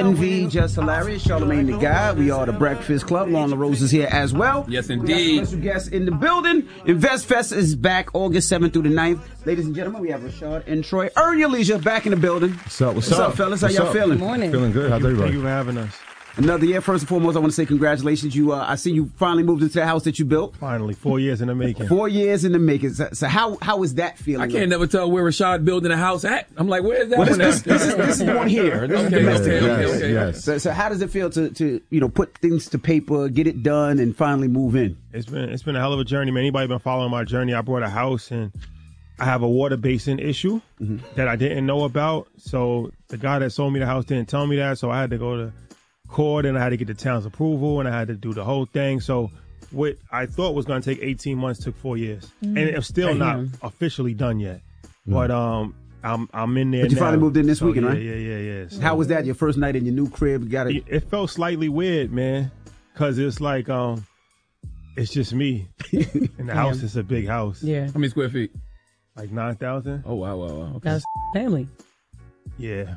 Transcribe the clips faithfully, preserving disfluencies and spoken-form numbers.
Envy, Just Hilarious, Charlamagne the Guy. We are the Breakfast Club. Lauren LaRose is here as well. Yes, indeed. We got special guests in the building. InvestFest is back August seventh through the ninth. Ladies and gentlemen, we have Rashad and Troy. Earn your leisure back in the building. What's up? What's, what's up? up, fellas? What's How y'all up? feeling? Good morning. Feeling good. How's everybody? Thank you for having us. Another year. First and foremost, I want to say congratulations. You, uh, I see you finally moved into the house that you built. Finally, four years in the making. Four years in the making. So, so how how is that feeling? I can't never tell where Rashad building a house at. I'm like, where is that Well, one this, at? this, is, this is one here. This Okay, is domestic. okay, okay, yes, okay. yes. So, so how does it feel to, to you know put things to paper, get it done, and finally move in? It's been it's been a hell of a journey, man. Anybody been following my journey? I bought a house and I have a water basin issue mm-hmm. that I didn't know about. So the guy that sold me the house didn't tell me that. So I had to go to court and I had to get the town's approval and I had to do the whole thing. So what I thought was going to take eighteen months took four years, mm-hmm. and it's still not officially done yet. Mm-hmm. But um, I'm I'm in there. But you now. finally moved in this so, weekend, yeah, right? Yeah, yeah, yeah. So, how was that? Your first night in your new crib? You got it. It felt slightly weird, man, because it's like um, it's just me, and the house is a big house. Yeah. How many square feet? Like nine thousand. Oh wow, wow, wow. Okay. That's family. Yeah.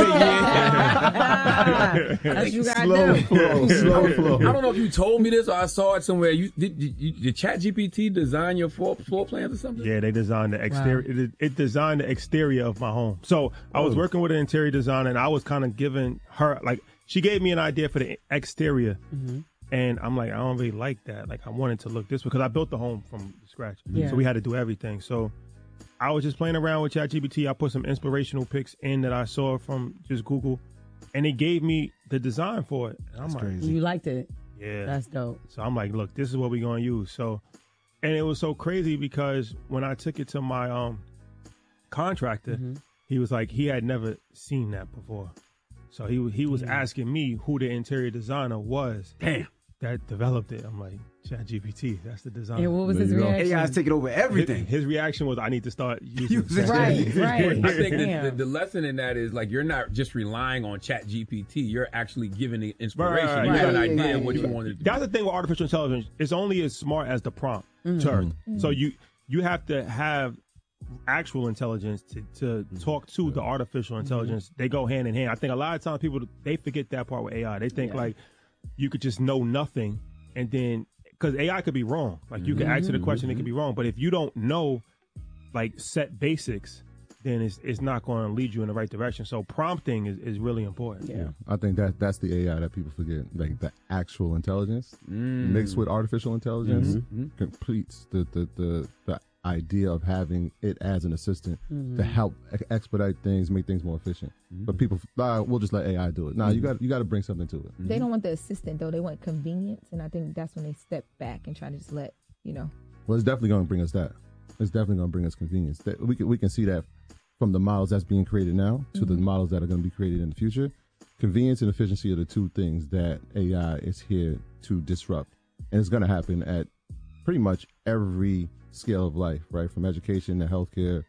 That's you got Slow to do. flow, slow flow. I don't know if you told me this or I saw it somewhere. You did, did, you, did ChatGPT design your floor, floor plans or something? Yeah, they designed the exterior. Wow. It, it designed the exterior of my home. So I was Oh. working with an interior designer, and I was kind of giving her like she gave me an idea for the exterior, Mm-hmm. and I'm like, I don't really like that. Like I wanted to look this way because I built the home from scratch, Yeah. so we had to do everything. So I was just playing around with ChatGPT. I put some inspirational pics in that I saw from just Google, and it gave me the design for it. And I'm That's like, crazy. You liked it. yeah, That's dope. so I'm like, look, this is what we're gonna use. So, and it was so crazy because when I took it to my um contractor, Mm-hmm. he was like, he had never seen that before. So he he was Mm-hmm. asking me who the interior designer was. Damn. That developed it. I'm like, ChatGPT, that's the designer. And what was There his you go. reaction? A I's taking over everything. His, his reaction was, I need to start using Using Right, right. I think the, Damn. the, the lesson in that is like you're not just relying on ChatGPT. You're actually giving it inspiration. Right, You right, have an right, idea right, of what you right. wanted to do. That's the thing with artificial intelligence. It's only as smart as the prompt Mm-hmm. to Earth. So you you have to have actual intelligence to, to talk to the artificial intelligence. They go hand in hand. I think a lot of times people, they forget that part with A I. They think Yeah. like you could just know nothing and then, because A I could be wrong. Like you can ask it a question, it could be wrong. But if you don't know like set basics, then it's it's not going to lead you in the right direction. So prompting is, is really important. Yeah. I think that that's the A I that people forget. Like the actual intelligence mixed with artificial intelligence completes the, the, the, the idea of having it as an assistant to help e- expedite things, make things more efficient. But people, ah, we'll just let A I do it. Nah, you got you got to bring something to it. They don't want the assistant though. They want convenience, and I think that's when they step back and try to just let you know. Well, it's definitely going to bring us that. It's definitely going to bring us convenience. That we can we can see that from the models that's being created now to the models that are going to be created in the future. Convenience and efficiency are the two things that A I is here to disrupt, and it's going to happen at pretty much every scale of life, right? From education to healthcare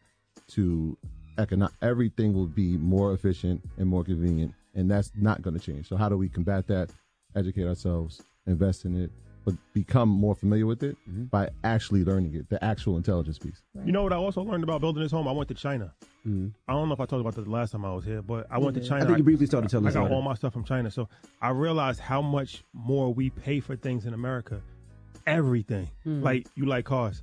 to economic, everything will be more efficient and more convenient, and that's not going to change. So how do we combat that? Educate ourselves, invest in it, but become more familiar with it by actually learning it, the actual intelligence piece. You know what I also learned about building this home? I went to China. I don't know if I talked about that the last time I was here, but I went to China. I think you briefly started telling I us got about all it. my stuff from China. So I realized how much more we pay for things in America. Everything. Like, you like cars.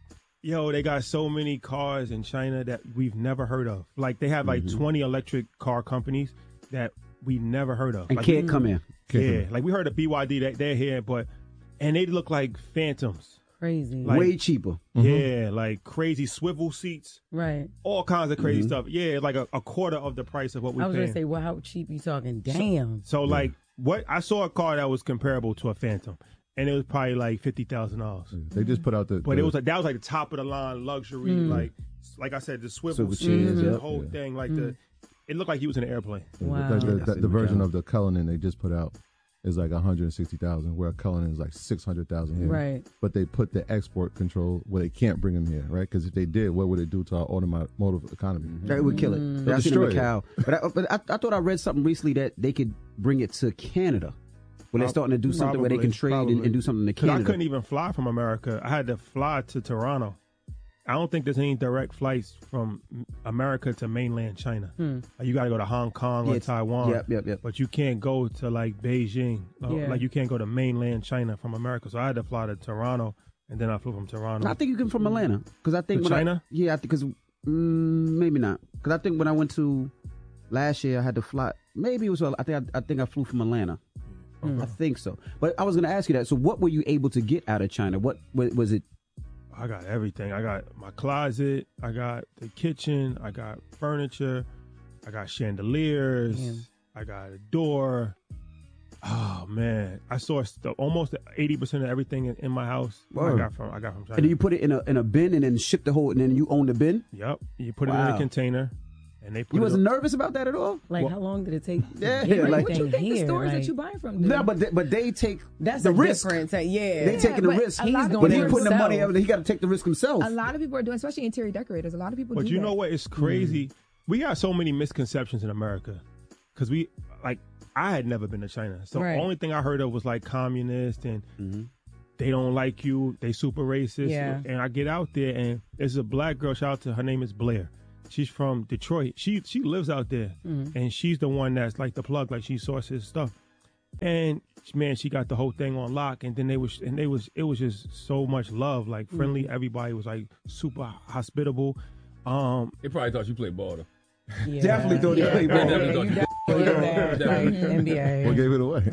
Yo, they got so many cars in China that we've never heard of. Like, they have like twenty electric car companies that we never heard of. And Like, can't come in. yeah, like we heard of B Y D, that they're here, but, and they look like phantoms. Crazy. Like- Way cheaper. Yeah, like crazy swivel seats, Right. all kinds of crazy stuff. Yeah, like a, a quarter of the price of what we I was going paying. to say, well, how cheap you talking? Damn. So like, what I saw a car that was comparable to a Phantom, and it was probably like fifty thousand dollars. They just put out the, But the it was like that was like the top of the line luxury, like like I said, the swivel Swivel seats, chairs, the yep. whole Yeah. thing, like the. It looked like he was in an airplane. Wow. the, the, the, That's the version down. of the Cullinan they just put out is like one hundred sixty thousand, where a Cullinan is like six hundred thousand here. Right. But they put the export control where they can't bring them here, right? Because if they did, what would it do to our automotive economy? That would kill it. Mm. That's in destroy it. Macau. But, I, but I, I thought I read something recently that they could bring it to Canada. Where they're starting to do something where they can Probably, trade and, probably. and do something to 'Cause I Canada. couldn't even fly from America. I had to fly to Toronto. I don't think there's any direct flights from America to mainland China. Hmm. Like, you got to go to Hong Kong Yeah, or it's- Taiwan. Yep, yep, yep. But you can't go to like Beijing. Uh, Yeah. Like you can't go to mainland China from America. So I had to fly to Toronto, and then I flew from Toronto. I think you can from Atlanta because I think To when I- China? yeah, I think because mm, maybe not because I think when I went to last year I had to fly. Maybe it was I think I, I think I flew from Atlanta. I think so. But I was going to ask you that. So what were you able to get out of China? What was, was it? I got everything. I got my closet. I got the kitchen. I got furniture. I got chandeliers. Damn. I got a door. Oh man, I sourced the, almost eighty percent of everything in, in my house. Word. I got from I got from China. And then you put it in a in a bin and then ship the whole and then you own the bin. Yep. You put it in Wow. a container, and they put You it. wasn't on- nervous about that at all? Like, Well- how long did it take? to Yeah, get like- What you everything think the here? stores Like, that you buying from do? No, but they, but they take That's the a risk. difference. uh, Yeah, They taking the but risk. a lot of doing But it he's putting the himself. money out. He got to take the risk himself. A lot of people are doing, especially interior decorators. A lot of people But do you that. know what? It's crazy. We got so many misconceptions in America because we like. I had never been to China, so Right. the only thing I heard of was like communist and Mhm. they don't like you. They super racist. Yeah. And I get out there and there's a black girl. Shout out to her name is Blair. She's from Detroit. She she lives out there, and she's the one that's like the plug. Like she sources stuff, and man, she got the whole thing on lock. And then they was and they was it was just so much love, like friendly. Everybody was like super hospitable. Um, They probably thought you played ball though. Yeah. Definitely thought you Yeah. played ball. Yeah, Definitely you thought you definitely did that, like N B A. What gave it away?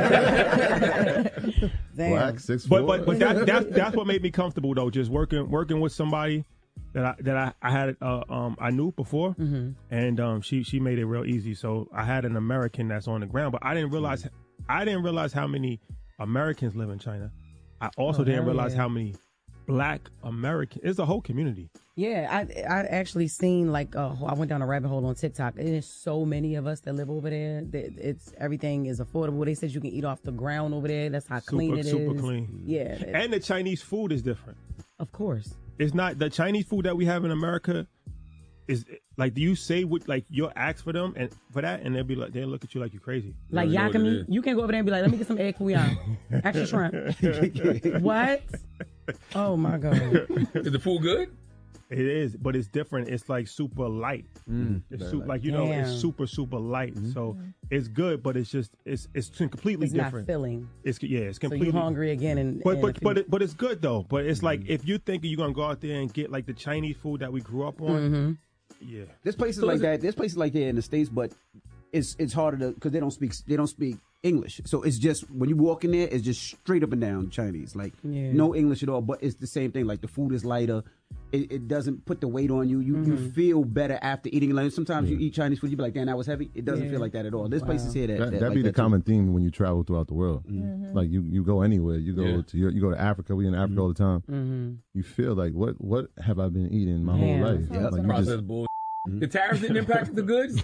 Damn. Black, six But four. but but that, that's that's what made me comfortable though. Just working working with somebody that I that I, I had uh, um I knew before, and um she she made it real easy. So I had an American that's on the ground, but I didn't realize I didn't realize how many Americans live in China. I also Oh, didn't hell realize yeah. how many Black Americans. It's a whole community. Yeah, I I actually seen like uh, I went down a rabbit hole on TikTok. And there's so many of us that live over there. That it's everything is affordable. They said you can eat off the ground over there. That's how clean Super it is. super clean. Yeah, it- And the Chinese food is different. of course. It's not the Chinese food that we have in America. Is like, do you say what like you'll ask for them and for that, and they'll be like they'll look at you like you're crazy. Like You know what it yakami, is. you can go over there and be like, "Let me get some egg fouillon, extra shrimp." What? Oh my god! Is the food good? It is, but it's different. It's like super light. It's super, like you know, it's Damn. super super light. So it's good, but it's just it's it's completely It's not different. filling. It's yeah, it's So completely. you hungry again and But and but if but you- it, but it's good though. But it's like if you're thinking you're gonna go out there and get like the Chinese food that we grew up on, Mm-hmm. yeah. There's places So like is it- that. There's places like that in the States, but it's it's harder to because they don't speak they don't speak English. So it's just when you walk in there, it's just straight up and down Chinese, like Yeah. no English at all. But it's the same thing. Like the food is lighter. It, it doesn't put the weight on you. You Mm-hmm. you feel better after eating. Like sometimes you eat Chinese food, you be like, damn, that was heavy. It doesn't Yeah. feel like that at all. There's places here that That, that that'd like be the that too. common theme when you travel throughout the world. Like you, you go anywhere. You go Yeah. to your, you go to Africa. We in Africa all the time. You feel like what what have I been eating my Yeah. whole life? Yep. Like you Processed bull. The tariffs didn't impact the goods.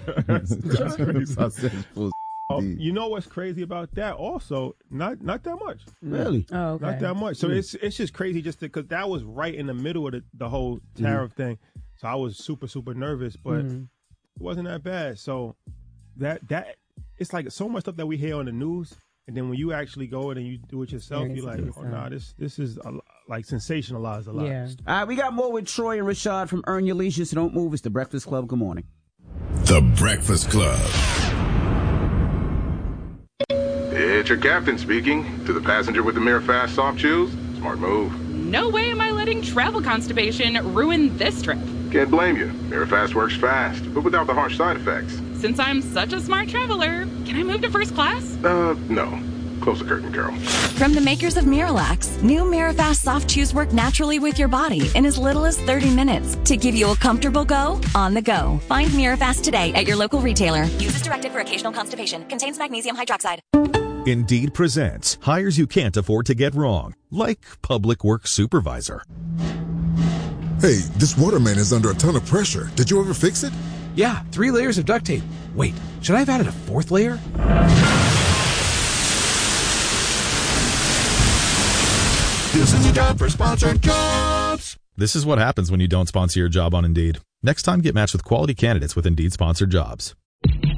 just sausage full Oh, D. you know what's crazy about that? Also, not not that much. Really. oh, okay. Not that much. So it's it's just crazy just because that was right in the middle of the, the whole tariff thing. So I was super super nervous, but it wasn't that bad. So that that it's like so much stuff that we hear on the news, and then when you actually go in and you do it yourself, Experience you're like, it oh yourself. nah, this this is a, lo- like sensationalized a lot. Yeah. All right, we got more with Troy and Rashad from Earn Your Leisure. So don't move. It's the Breakfast Club. Good morning. The Breakfast Club. It's your captain speaking. To the passenger with the Mirror Fast soft chews, smart move. No way am I letting travel constipation ruin this trip. Can't blame you. Mirror Fast works fast, but without the harsh side effects. Since I'm such a smart traveler, can I move to first class? Uh, no. Close the curtain, Carol. From the makers of Miralax, new Mirafast soft chews work naturally with your body in as little as thirty minutes to give you a comfortable go on the go. Find Mirafast today at your local retailer. Use as directed for occasional constipation. Contains magnesium hydroxide. Indeed presents hires you can't afford to get wrong, like public works supervisor. Hey, this waterman is under a ton of pressure. Did you ever fix it? Yeah, three layers of duct tape. Wait, should I have added a fourth layer? This is a job for sponsored jobs. This is what happens when you don't sponsor your job on Indeed. Next time, get matched with quality candidates with Indeed sponsored jobs.